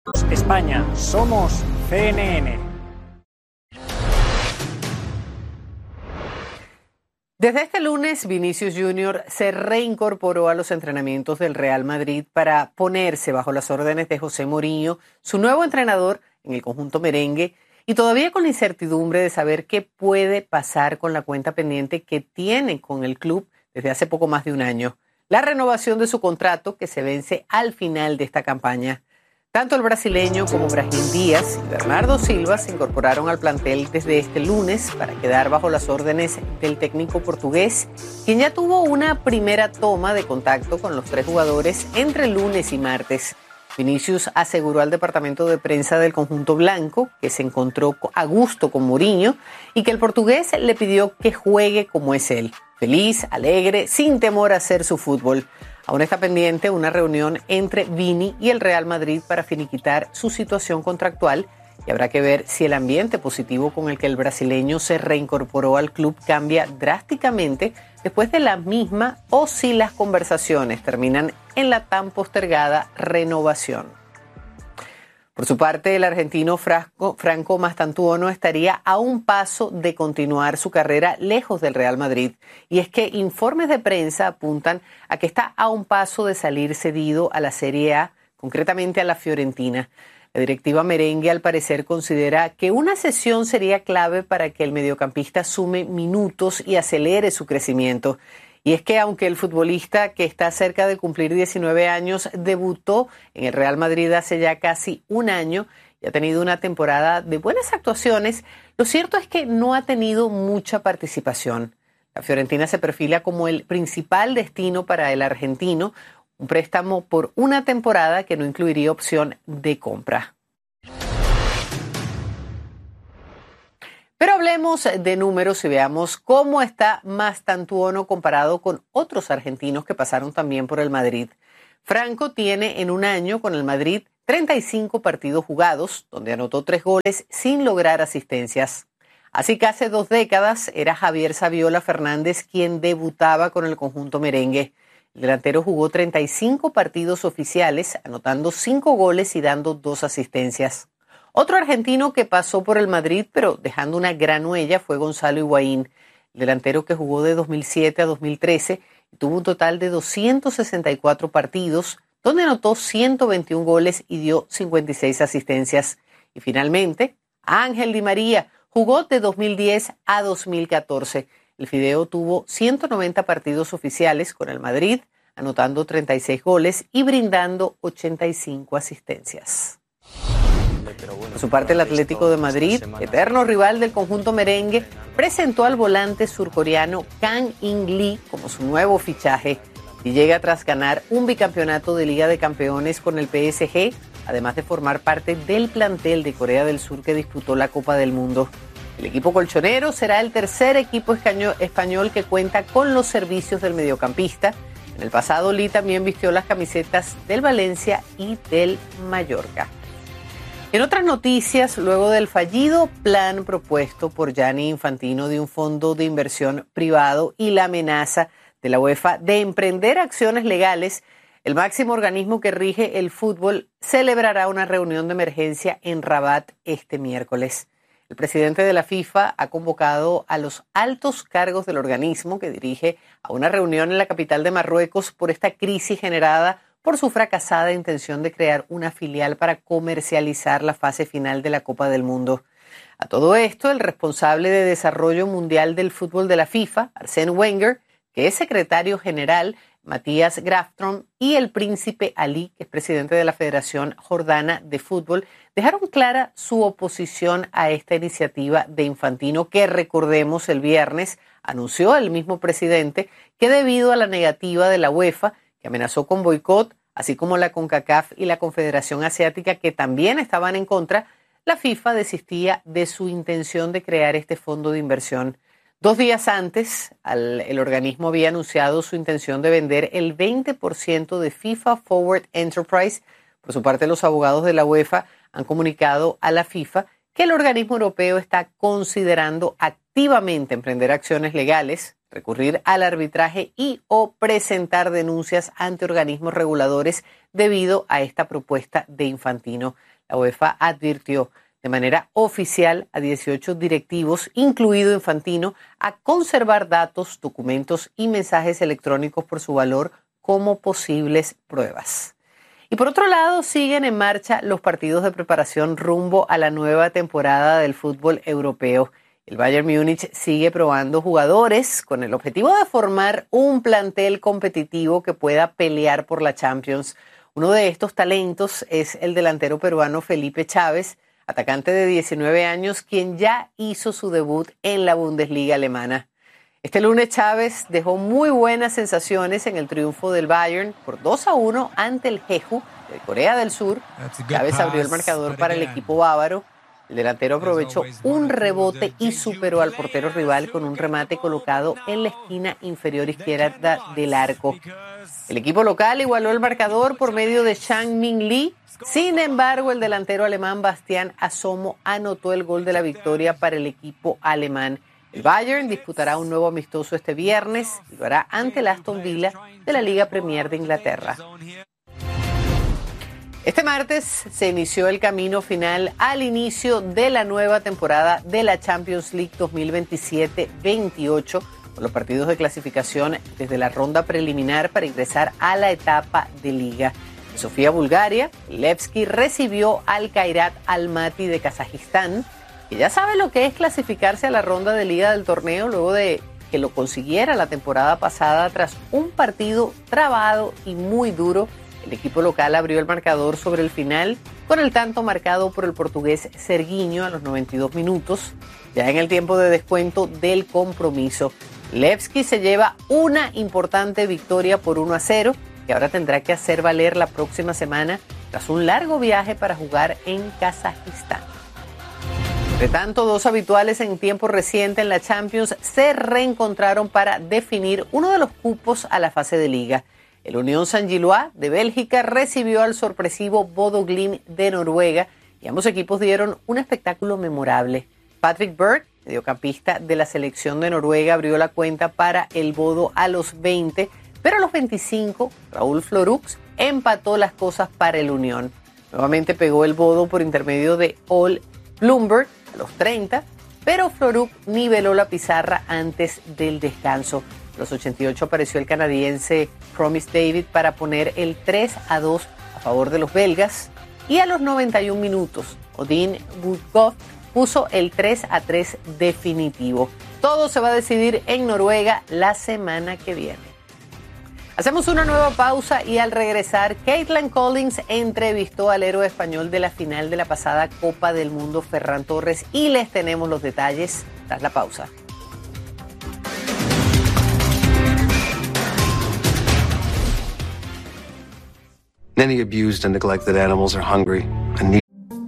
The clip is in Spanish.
España, somos CNN. Desde este lunes, Vinicius Jr. se reincorporó a los entrenamientos del Real Madrid para ponerse bajo las órdenes de José Mourinho, su nuevo entrenador en el conjunto merengue, y todavía con la incertidumbre de saber qué puede pasar con la cuenta pendiente que tiene con el club desde hace poco más de un año. La renovación de su contrato, que se vence al final de esta campaña. Tanto el brasileño como Brahim Díaz y Bernardo Silva se incorporaron al plantel desde este lunes para quedar bajo las órdenes del técnico portugués, quien ya tuvo una primera toma de contacto con los tres jugadores entre lunes y martes. Vinicius aseguró al departamento de prensa del conjunto blanco que se encontró a gusto con Mourinho y que el portugués le pidió que juegue como es él, feliz, alegre, sin temor a hacer su fútbol. Aún está pendiente una reunión entre Vini y el Real Madrid para finiquitar su situación contractual y habrá que ver si el ambiente positivo con el que el brasileño se reincorporó al club cambia drásticamente después de la misma o si las conversaciones terminan en la tan postergada renovación. Por su parte, el argentino Franco Mastantuono estaría a un paso de continuar su carrera lejos del Real Madrid. Y es que informes de prensa apuntan a que está a un paso de salir cedido a la Serie A, concretamente a la Fiorentina. La directiva merengue, al parecer, considera que una cesión sería clave para que el mediocampista sume minutos y acelere su crecimiento. Y es que aunque el futbolista, que está cerca de cumplir 19 años, debutó en el Real Madrid hace ya casi un año y ha tenido una temporada de buenas actuaciones, lo cierto es que no ha tenido mucha participación. La Fiorentina se perfila como el principal destino para el argentino, un préstamo por una temporada que no incluiría opción de compra. Pero hablemos de números y veamos cómo está Mastantuono comparado con otros argentinos que pasaron también por el Madrid. Franco tiene en un año con el Madrid 35 partidos jugados, donde anotó 3 goles sin lograr asistencias. Así que hace 2 décadas era Javier Saviola Fernández quien debutaba con el conjunto merengue. El delantero jugó 35 partidos oficiales, anotando 5 goles y dando 2 asistencias. Otro argentino que pasó por el Madrid, pero dejando una gran huella, fue Gonzalo Higuaín, el delantero que jugó de 2007 a 2013 y tuvo un total de 264 partidos, donde anotó 121 goles y dio 56 asistencias. Y finalmente, Ángel Di María jugó de 2010 a 2014. El Fideo tuvo 190 partidos oficiales con el Madrid, anotando 36 goles y brindando 85 asistencias. Por su parte, el Atlético de Madrid, eterno rival del conjunto merengue, presentó al volante surcoreano Kang In-lee como su nuevo fichaje y llega tras ganar un bicampeonato de Liga de Campeones con el PSG, además de formar parte del plantel de Corea del Sur que disputó la Copa del Mundo. El equipo colchonero será el tercer equipo español que cuenta con los servicios del mediocampista. En el pasado, Lee también vistió las camisetas del Valencia y del Mallorca. En otras noticias, luego del fallido plan propuesto por Gianni Infantino de un fondo de inversión privado y la amenaza de la UEFA de emprender acciones legales, el máximo organismo que rige el fútbol celebrará una reunión de emergencia en Rabat este miércoles. El presidente de la FIFA ha convocado a los altos cargos del organismo que dirige a una reunión en la capital de Marruecos por esta crisis generada por su fracasada intención de crear una filial para comercializar la fase final de la Copa del Mundo. A todo esto, el responsable de Desarrollo Mundial del Fútbol de la FIFA, Arsène Wenger, que es secretario general, Matías Grafstrom, y el príncipe Ali, que es presidente de la Federación Jordana de Fútbol, dejaron clara su oposición a esta iniciativa de Infantino, que, recordemos, el viernes anunció el mismo presidente que debido a la negativa de la UEFA, que amenazó con boicot, así como la CONCACAF y la Confederación Asiática, que también estaban en contra, la FIFA desistía de su intención de crear este fondo de inversión. 2 días antes, el organismo había anunciado su intención de vender el 20% de FIFA Forward Enterprise. Por su parte, los abogados de la UEFA han comunicado a la FIFA que el organismo europeo está considerando activamente emprender acciones legales, recurrir al arbitraje y o presentar denuncias ante organismos reguladores debido a esta propuesta de Infantino. la UEFA advirtió de manera oficial a 18 directivos, incluido Infantino, a conservar datos, documentos y mensajes electrónicos por su valor como posibles pruebas. Y por otro lado, siguen en marcha los partidos de preparación rumbo a la nueva temporada del fútbol europeo. El Bayern Múnich sigue probando jugadores con el objetivo de formar un plantel competitivo que pueda pelear por la Champions. Uno de estos talentos es el delantero peruano Felipe Chávez, atacante de 19 años, quien ya hizo su debut en la Bundesliga alemana. Este lunes Chávez dejó muy buenas sensaciones en el triunfo del Bayern por 2-1 ante el Jeju de Corea del Sur. Chávez abrió el marcador para el equipo bávaro. El delantero aprovechó un rebote y superó al portero rival con un remate colocado en la esquina inferior izquierda del arco. El equipo local igualó el marcador por medio de Chang Min Lee. Sin embargo, el delantero alemán Bastián Asomo anotó el gol de la victoria para el equipo alemán. El Bayern disputará un nuevo amistoso este viernes y lo hará ante el Aston Villa de la Liga Premier de Inglaterra. Este martes se inició el camino final al inicio de la nueva temporada de la Champions League 2027-28, con los partidos de clasificación desde la ronda preliminar para ingresar a la etapa de Liga. En Sofía, Bulgaria, Levski recibió al Kairat Almaty de Kazajistán, que ya sabe lo que es clasificarse a la ronda de Liga del torneo luego de que lo consiguiera la temporada pasada tras un partido trabado y muy duro. El equipo local abrió el marcador sobre el final con el tanto marcado por el portugués Serguinho a los 92 minutos, ya en el tiempo de descuento del compromiso. Levski se lleva una importante victoria por 1-0, que ahora tendrá que hacer valer la próxima semana tras un largo viaje para jugar en Kazajistán. Entre tanto, dos habituales en tiempo reciente en la Champions se reencontraron para definir uno de los cupos a la fase de Liga. El Unión Saint-Gilloise de Bélgica recibió al sorpresivo Bodo Glimt de Noruega y ambos equipos dieron un espectáculo memorable. Patrick Berg, mediocampista de la selección de Noruega, abrió la cuenta para el Bodo a los 20, pero a los 25, Raúl Florux empató las cosas para el Unión. Nuevamente pegó el Bodo por intermedio de Ole Blumberg a los 30, pero Florux niveló la pizarra antes del descanso. A los 88 apareció el canadiense Promise David para poner el 3-2 a favor de los belgas. Y a los 91 minutos, Odin Budkov puso el 3-3 definitivo. Todo se va a decidir en Noruega la semana que viene. Hacemos una nueva pausa y al regresar, Caitlin Collins entrevistó al héroe español de la final de la pasada Copa del Mundo, Ferran Torres, y les tenemos los detalles tras la pausa. Many abused and neglected animals are hungry and need